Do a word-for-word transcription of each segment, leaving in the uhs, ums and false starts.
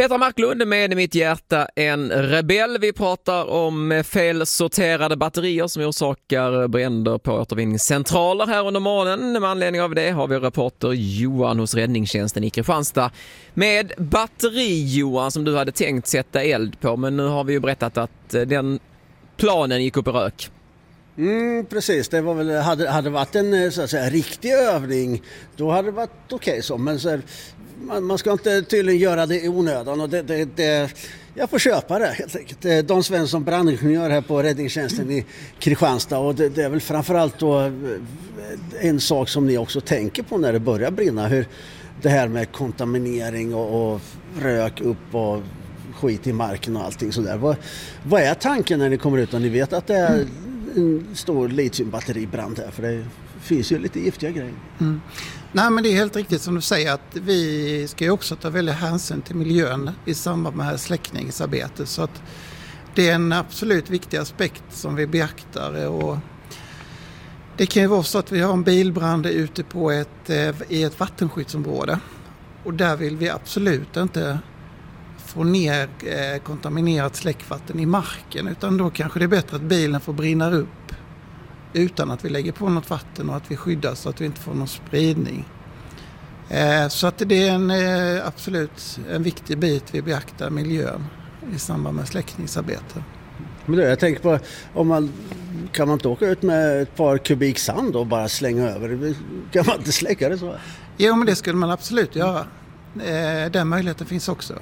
Petra Marklund med Mitt hjärta en rebell. Vi pratar om felsorterade batterier som orsakar bränder på återvinningscentraler här under morgonen. Med anledning av det har vi reporter Johan hos räddningstjänsten i Kristianstad med batteri, Johan, som du hade tänkt sätta eld på. Men nu har vi ju berättat att den planen gick upp i rök. Mm, precis, det var väl, hade, hade varit en så att säga, riktig övning, då hade det varit okej okay, så. Men så här, man, man ska inte tydligen göra det i onödan och det, det, det, jag får köpa det helt enkelt. Don Svensson, brandingenjör här på räddningstjänsten i Kristianstad, och det, det är väl framförallt då en sak som ni också tänker på när det börjar brinna, hur det här med kontaminering och, och rök upp och skit i marken och allting sådär. Vad, vad är tanken när ni kommer ut och ni vet att det är en stor litiumbatteribrand här, för det finns ju lite giftiga grejer. Mm. Nej, men det är helt riktigt som du säger att vi ska ju också ta väldigt hänsyn till miljön i samband med släckningsarbetet, så att det är en absolut viktig aspekt som vi beaktar. Och det kan ju vara så att vi har en bilbrand ute på ett, i ett vattenskyddsområde, och där vill vi absolut inte få ner eh, kontaminerat släckvatten i marken, utan då kanske det är bättre att bilen får brinna upp utan att vi lägger på något vatten och att vi skyddar så att vi inte får någon spridning. Eh, så att det är en, eh, absolut en viktig bit vi beaktar miljön i samband med släckningsarbete. Men då, jag tänker på, om man, kan man inte åka ut med ett par kubik sand och bara slänga över? Kan man inte släcka det så? Jo, men det skulle man absolut göra. Eh, den möjligheten finns också.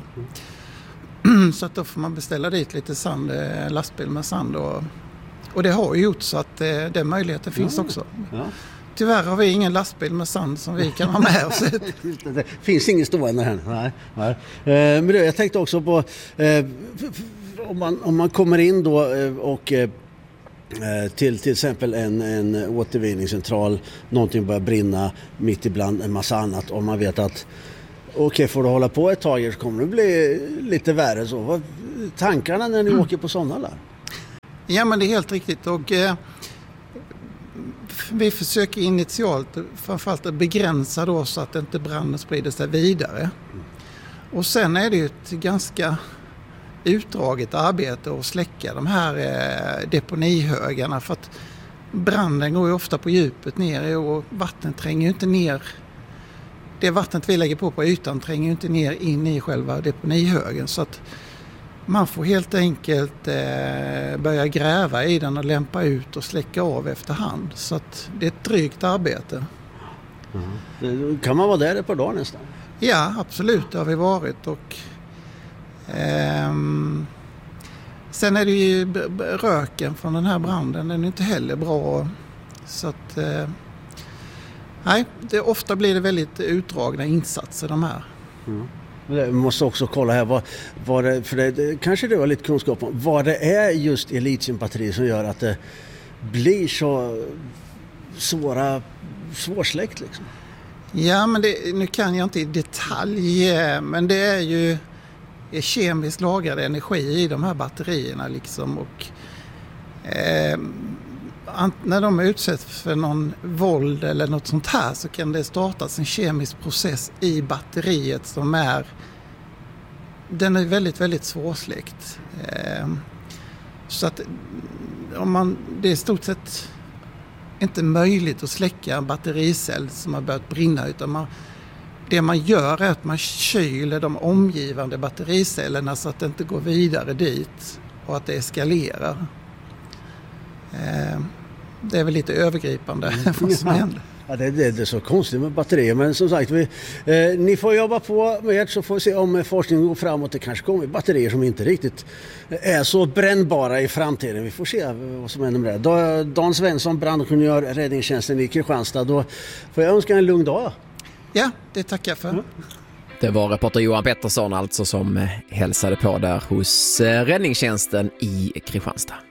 Så att då får man beställa dit lite sand, lastbil med sand, och, och det har ju gjort så att eh, den möjligheten finns ja. också. Ja. Tyvärr har vi ingen lastbil med sand som vi kan ha med oss. Det finns ingen stående här. Nej, nej. Eh, men det, jag tänkte också på eh, om, man, om man kommer in då eh, och eh, till till exempel en, en återvinningscentral, någonting börjar brinna mitt ibland en massa annat, och man vet att okej, okay, får du hålla på ett tag så kommer det bli lite värre. Så vad tankarna när ni mm. åker på sådana där? Ja, men det är helt riktigt, och eh, vi försöker initialt framförallt att begränsa då så att inte branden sprider sig vidare. Mm. Och sen är det ju ett ganska utdraget arbete att släcka de här eh, deponihögarna, för att branden går ju ofta på djupet ner och vattnet tränger ju inte ner. Det vattnet vi lägger på på ytan tränger ju inte ner in i själva deponihögen, så att man får helt enkelt eh, börja gräva i den och lämpa ut och släcka av efterhand. Så att det är ett drygt arbete. Mm. Kan man vara där ett par dagar nästan? Ja, absolut, det har vi varit. Och ehm, sen är det ju röken från den här branden, den är inte heller bra. Så att eh, nej, det, ofta blir det väldigt utdragna insatser de här. Mm. Vi måste också kolla här vad, vad det, för det, det, kanske det var lite kunskap om vad det är just i litiumbatteri som gör att det blir så svåra, svårsläckt liksom. Ja, men det, nu kan jag inte i detalj, men det är ju är kemiskt lagrad energi i de här batterierna liksom, och eh, när de utsätts för någon våld eller något sånt här så kan det startas en kemisk process i batteriet som är, den är väldigt, väldigt svårsläckt. Så att om man, det är i stort sett inte möjligt att släcka en battericell som har börjat brinna, utan man, det man gör är att man kyler de omgivande battericellerna så att det inte går vidare dit och att det eskalerar. Det är väl lite övergripande vad som händer. Ja, det, det, det är så konstigt med batterier, men som sagt, vi, eh, ni får jobba på med ert, så får vi se om forskningen går framåt. Det kanske kommer batterier som inte riktigt är så brännbara i framtiden. Vi får se vad som händer med det. Don Svensson, brandingenjör, räddningstjänsten i Kristianstad. Då får jag önska en lugn dag. Ja, det tackar jag för. Mm. Det var reporter Johan Pettersson alltså som hälsade på där hos räddningstjänsten i Kristianstad.